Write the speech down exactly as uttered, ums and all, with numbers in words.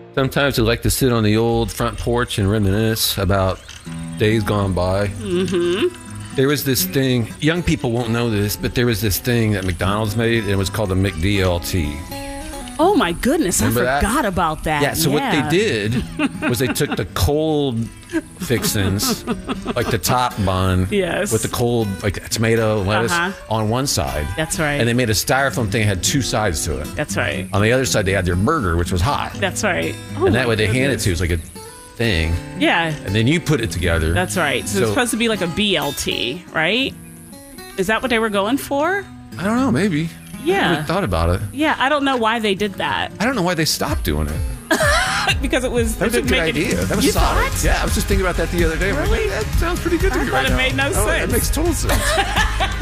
Sometimes we like to sit on the old front porch and reminisce about days gone by. Mm-hmm. There was this thing, young people won't know this, but there was this thing that McDonald's made, and it was called a McDLT. Oh my goodness, Remember I forgot that? about that. Yeah, so yeah. what they did was they took the cold fixins, like the top bun, Yes. with the cold, like tomato, lettuce, Uh-huh. on one side. That's right. And they made a styrofoam thing that had two sides to it. That's right. On the other side, they had their burger, which was hot. That's right. Oh and my that way they hand it goodness. to you. It's like a thing. Yeah, And then you put it together. that's right. So, it's So- supposed to be like a B L T, right? Is that what they were going for? I don't know, maybe. I Yeah. never thought about it. Yeah, I don't know why they did that. I don't know why they stopped doing it. Because it was... That was it a would good make it- idea. That was You solid. thought? Yeah, I was just thinking about that the other day. I'm like, Really? "Wait, that sounds pretty good to I me thought right it now." made no Oh, That sense. makes total sense.